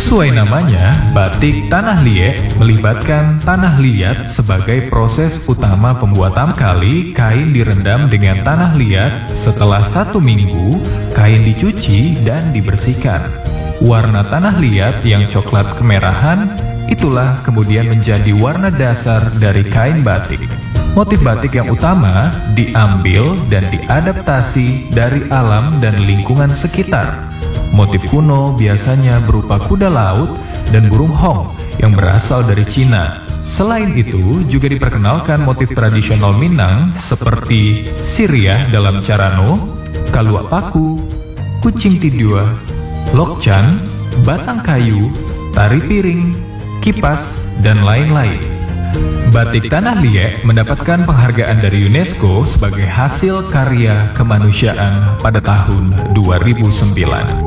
Sesuai namanya, batik tanah liat melibatkan tanah liat sebagai proses utama pembuatan. Kali kain direndam dengan tanah liat, setelah 1 minggu, kain dicuci dan dibersihkan. Warna tanah liat yang coklat kemerahan, itulah kemudian menjadi warna dasar dari kain batik. Motif batik yang utama diambil dan diadaptasi dari alam dan lingkungan sekitar. Motif kuno biasanya berupa kuda laut dan burung hong yang berasal dari Cina. Selain itu, juga diperkenalkan motif tradisional Minang seperti siriah dalam carano, kaluak paku, kucing tidua, lokcan, batang kayu, tari piring, kipas, dan lain-lain. Batik tanah liat mendapatkan penghargaan dari UNESCO sebagai hasil karya kemanusiaan pada tahun 2009.